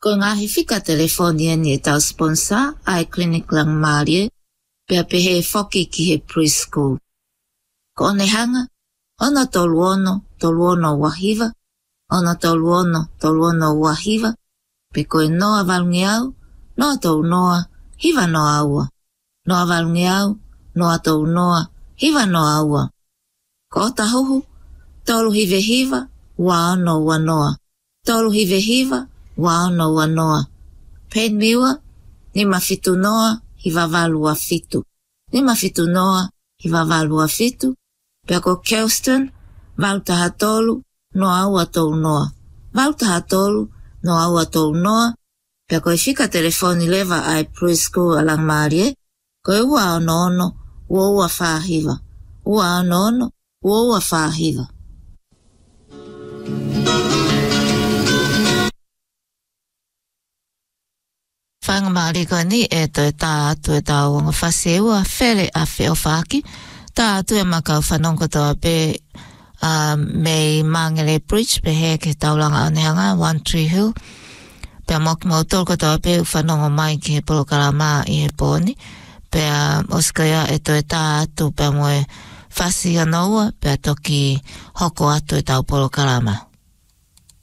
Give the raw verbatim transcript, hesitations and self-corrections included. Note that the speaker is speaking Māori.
Ko ngahi fika telefoni e ni tau sponsor ai clinic lang Marie pia pehe foki ki he preschool. Ko one hanga, ono toluono, toluono wahiva, ono toluono, toluono wahiva, pe koe noa valungi au, noa tau noa, hiva noa aua. Noa valungi au, noa tau noa, hiva noa aua. Ko ota huhu, tolu hive hiva, wa ono wa noa. Tolu hive hiva, wa ono wa noa. Pen miwa, ni mafitu noa, hiva valua fitu. Ni mafitu noa, hiva valua fitu. Pea ko Kelston, valta hatolu, noa aua tau noa. Valta hatolu, noa aua tau noa. Pea ko e fika telefoni leva ai preschool alang Marie, ko e ua ono ono, ua ua whahiva. Ua ono ono, ua ua whahiva. Whanga maari koe ni e toi tā atu e tā wanga whase ua where a whio whaki. Tā atu e makau whanongo toa pe uh, mei Mangere Bridge pe he ke taulanga aneanga, One Tree Hill. Pea moki mo tolko toa pe whanongo mai ki he Polokarama i he pōni. Pea oskaya e toi tā atu pea moe whasi anoua pea toki hoko atu e tau Polokarama.